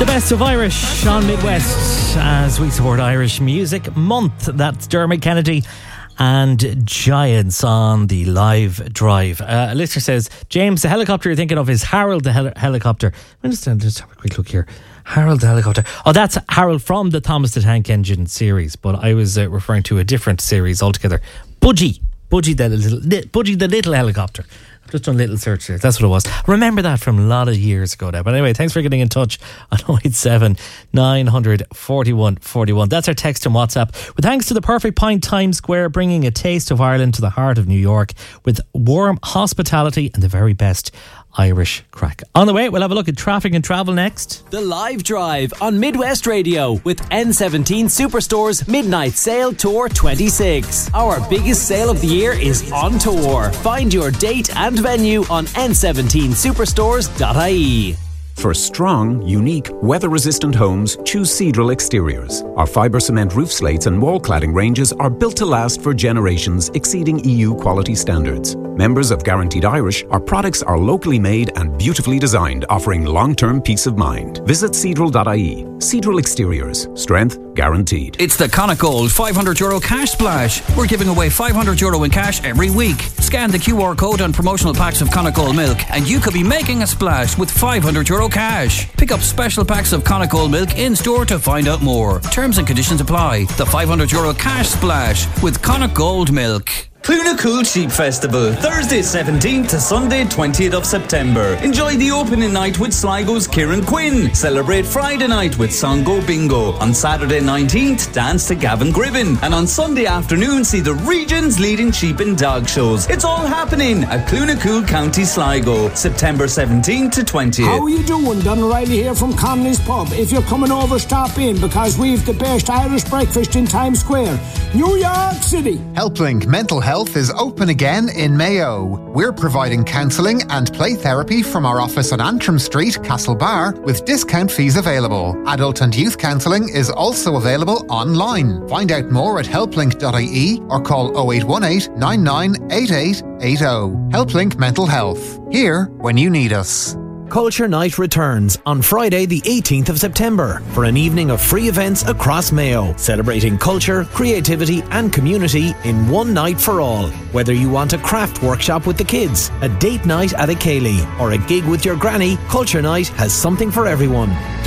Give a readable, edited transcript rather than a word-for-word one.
The best of Irish on Midwest as we support Irish Music Month. That's Dermot Kennedy and Giants on the live drive. A listener says, James, the helicopter you're thinking of is Harold the helicopter. Just have a quick look here. Harold the helicopter. Oh, that's Harold from the Thomas the Tank Engine series, but I was referring to a different series altogether. Budgie the little helicopter. Just done a little search there. That's what it was. Remember that from a lot of years ago now. But anyway, thanks for getting in touch on 087 900 41 41. That's our text and WhatsApp. With thanks to the Perfect Pint Times Square, bringing a taste of Ireland to the heart of New York with warm hospitality and the very best Irish crack. On the way, we'll have a look at traffic and travel next. The Live Drive on Midwest Radio with N17 Superstore's Midnight Sale Tour 26. Our biggest sale of the year is on tour. Find your date and venue on n17superstores.ie. For strong, unique, weather-resistant homes, choose Cedral Exteriors. Our fibre cement roof slates and wall cladding ranges are built to last for generations, exceeding EU quality standards. Members of Guaranteed Irish, our products are locally made and beautifully designed, offering long-term peace of mind. Visit Cedral.ie. Cedral Exteriors. Strength guaranteed. It's the Connacht Gold €500 cash splash. We're giving away €500 in cash every week. Scan the QR code on promotional packs of Connacht Gold milk and you could be making a splash with €500 cash. Pick up special packs of Connacht Gold milk in store to find out more. Terms and conditions apply. The €500 cash splash with Connacht Gold milk. Cloonacool Sheep Festival, Thursday 17th to Sunday 20th of September. Enjoy the opening night with Sligo's Kieran Quinn. Celebrate Friday night with Songo Bingo. On Saturday 19th, dance to Gavin Gribben. And on Sunday afternoon, see the region's leading sheep and dog shows. It's all happening at Cloonacool County Sligo, September 17th to 20th. How are you doing? Don O'Reilly here from Connolly's Pub. If you're coming over, stop in because we've the best Irish breakfast in Times Square, New York City. HelpLink Mental Health is open again in Mayo. We're providing counselling and play therapy from our office on Antrim Street, Castlebar, with discount fees available. Adult and youth counselling is also available online. Find out more at helplink.ie or call 0818 998880. HelpLink Mental Health. Here when you need us. Culture Night returns on Friday the 18th of September for an evening of free events across Mayo, celebrating culture, creativity and community in one night for all. Whether you want a craft workshop with the kids, a date night at a Ceilidh or a gig with your granny, Culture Night has something for everyone.